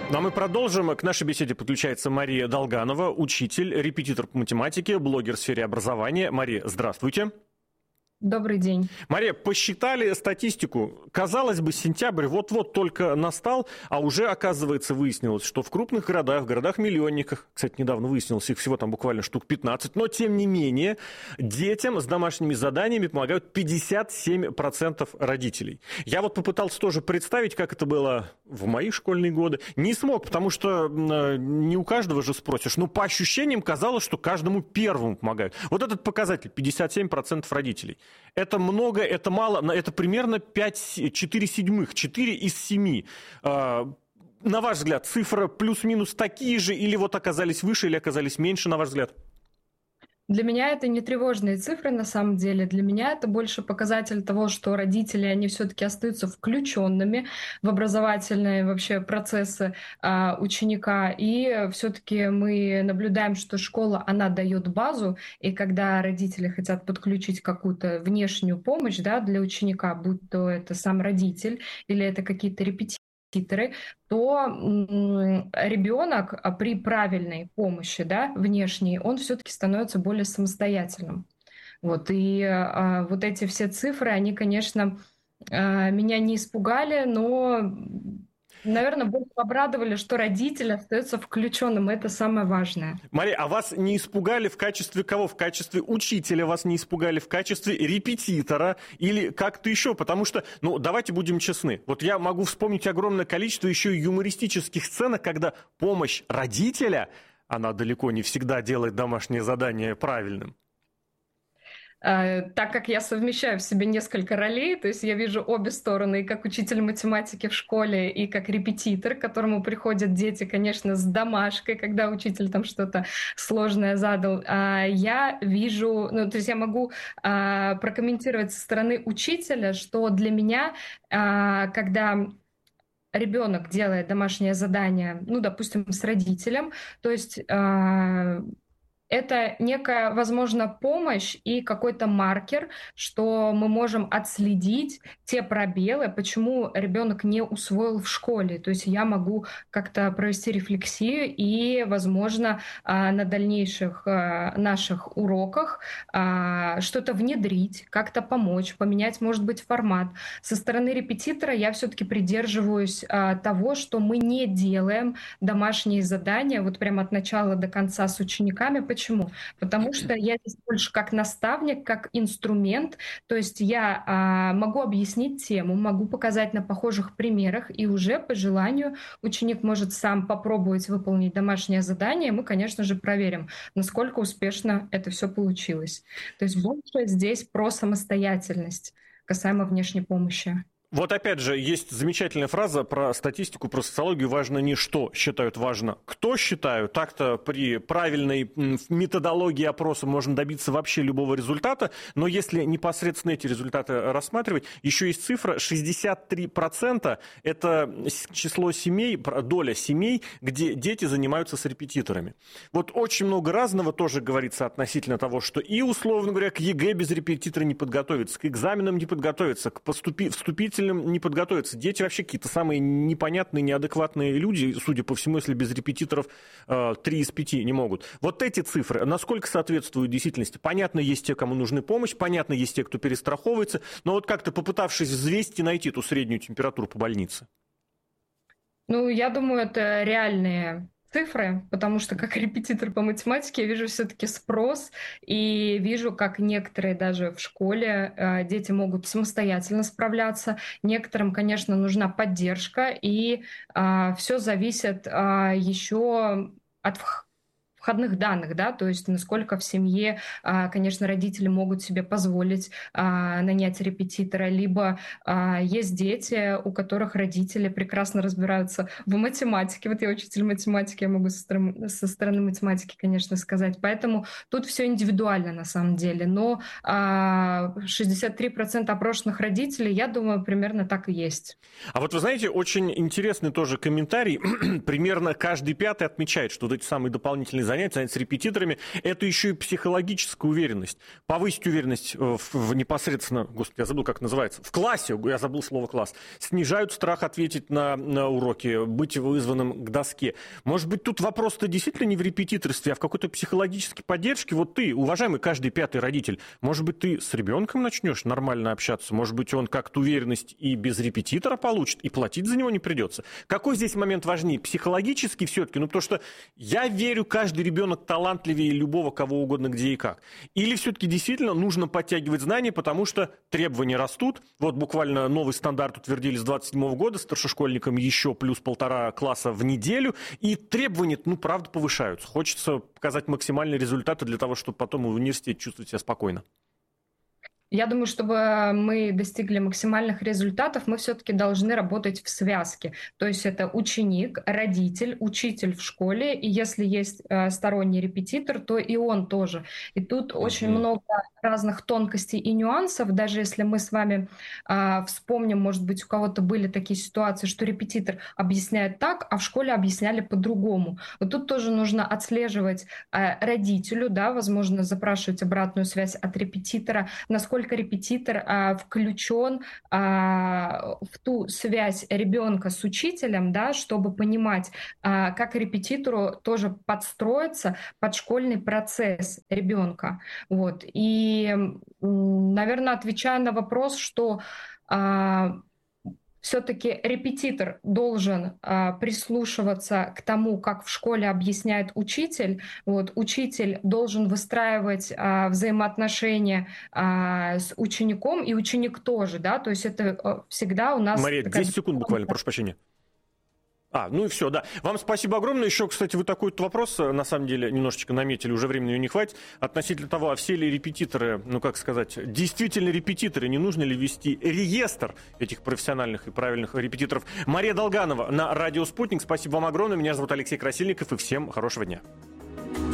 Ну а мы продолжим. К нашей беседе подключается Мария Долганова, учитель, репетитор по математике, блогер в сфере образования. Мария, здравствуйте. Добрый день. Мария, посчитали статистику. Казалось бы, сентябрь вот-вот только настал, а уже, оказывается, выяснилось, что в крупных городах, в городах-миллионниках, кстати, недавно выяснилось, их всего там буквально штук 15, но, тем не менее, детям с домашними заданиями помогают 57% родителей. Я вот попытался тоже представить, как это было в мои школьные годы. Не смог, потому что не у каждого же спросишь. Но по ощущениям казалось, что каждому первому помогают. Вот этот показатель, 57% родителей. Это много, это мало, это примерно 4 седьмых, 4 из 7. На ваш взгляд, цифры плюс-минус такие же, или вот оказались выше, или оказались меньше, на ваш взгляд? Для меня это не тревожные цифры на самом деле. Для меня это больше показатель того, что родители, они все-таки остаются включенными в образовательные вообще процессы ученика. И все-таки мы наблюдаем, что школа, она дает базу. И когда родители хотят подключить какую-то внешнюю помощь, да, для ученика, будь то это сам родитель или это какие-то репетиторы, то ребенок при правильной помощи, да, внешней, он все-таки становится более самостоятельным. Вот. И вот эти все цифры, они, конечно, меня не испугали, но, наверное, больше обрадовали, что родитель остается включенным. Это самое важное. Мария, а вас не испугали в качестве кого? В качестве учителя вас не испугали, в качестве репетитора или как-то еще? Потому что, ну, давайте будем честны. Вот я могу вспомнить огромное количество еще и юмористических сценок, когда помощь родителя, она далеко не всегда делает домашнее задание правильным. Так как я совмещаю в себе несколько ролей, то есть я вижу обе стороны, и как учитель математики в школе, и как репетитор, к которому приходят дети, конечно, с домашкой, когда учитель там что-то сложное задал. Я вижу, ну, то есть я могу прокомментировать со стороны учителя, что для меня, когда ребенок делает домашнее задание, ну, допустим, с родителем, то есть это некая, возможно, помощь и какой-то маркер, что мы можем отследить те пробелы, почему ребенок не усвоил в школе. То есть я могу как-то провести рефлексию и, возможно, на дальнейших наших уроках что-то внедрить, как-то помочь, поменять, может быть, формат. Со стороны репетитора я все-таки придерживаюсь того, что мы не делаем домашние задания вот прямо от начала до конца с учениками. Почему? Потому что я здесь больше как наставник, как инструмент. То есть я могу объяснить тему, могу показать на похожих примерах, и уже по желанию ученик может сам попробовать выполнить домашнее задание. Мы, конечно же, проверим, насколько успешно это все получилось. То есть больше здесь про самостоятельность касаемо внешней помощи. Вот опять же, есть замечательная фраза про статистику, про социологию. Важно не что считают, важно кто считают. Так-то при правильной методологии опроса можно добиться вообще любого результата. Но если непосредственно эти результаты рассматривать, еще есть цифра 63%. Это число семей, доля семей, где дети занимаются с репетиторами. Вот очень много разного тоже говорится относительно того, что и, условно говоря, к ЕГЭ без репетитора не подготовиться, к экзаменам не подготовиться, к вступительным не подготовиться. Дети вообще какие-то самые непонятные, неадекватные люди, судя по всему, если без репетиторов 3 из 5 не могут. Вот эти цифры, насколько соответствуют действительности? Понятно, есть те, кому нужна помощь, понятно, есть те, кто перестраховывается, но вот как-то попытавшись взвесить и найти эту среднюю температуру по больнице. Ну, я думаю, это реальные цифры, потому что как репетитор по математике я вижу все-таки спрос и вижу, как некоторые даже в школе дети могут самостоятельно справляться. Некоторым, конечно, нужна поддержка, и все зависит еще от входных данных, да, то есть насколько в семье, конечно, родители могут себе позволить нанять репетитора, либо есть дети, у которых родители прекрасно разбираются в математике. Вот я учитель математики, я могу со стороны математики, конечно, сказать. Поэтому тут все индивидуально на самом деле. Но 63% опрошенных родителей, я думаю, примерно так и есть. А вот вы знаете, очень интересный тоже комментарий. Примерно каждый пятый отмечает, что вот эти самые дополнительные занятия занятий с репетиторами. Это еще и психологическая уверенность. Повысить уверенность в непосредственно, господи, я забыл, как это называется, в классе, я забыл слово класс. Снижают страх ответить на уроки, быть вызванным к доске. Может быть, тут вопрос-то действительно не в репетиторстве, а в какой-то психологической поддержке. Вот ты, уважаемый каждый пятый родитель, может быть, ты с ребенком начнешь нормально общаться, может быть, он как-то уверенность и без репетитора получит, и платить за него не придется. Какой здесь момент важнее? Психологический все-таки? Ну, потому что я верю, каждый ребенок талантливее любого кого угодно, где и как. Или все-таки действительно нужно подтягивать знания, потому что требования растут. Вот буквально новый стандарт утвердили с 27 года, старшешкольникам еще плюс 1,5 класса в неделю, и требования, ну, правда, повышаются. Хочется показать максимальные результаты для того, чтобы потом в университете чувствовать себя спокойно. Я думаю, чтобы мы достигли максимальных результатов, мы все-таки должны работать в связке. То есть это ученик, родитель, учитель в школе, и если есть сторонний репетитор, то и он тоже. И тут очень много разных тонкостей и нюансов. Даже если мы с вами вспомним, может быть, у кого-то были такие ситуации, что репетитор объясняет так, а в школе объясняли по-другому. Вот тут тоже нужно отслеживать родителю, да, возможно, запрашивать обратную связь от репетитора, насколько репетитор включен в ту связь ребенка с учителем, да, чтобы понимать, как репетитору тоже подстроиться под школьный процесс ребенка. Вот. И, наверное, отвечая на вопрос, что все-таки репетитор должен прислушиваться к тому, как в школе объясняет учитель. Вот, учитель должен выстраивать взаимоотношения с учеником, и ученик тоже, да, то есть это всегда у нас... Мария, 10 секунд буквально, прошу прощения. Ну и все, да. Вам спасибо огромное. Еще, кстати, вы такой вопрос, на самом деле, немножечко наметили, уже времени не хватит, относительно того, а все ли репетиторы, ну как сказать, действительно репетиторы, не нужно ли вести реестр этих профессиональных и правильных репетиторов. Мария Долганова на радио «Спутник». Спасибо вам огромное. Меня зовут Алексей Красильников, и всем хорошего дня.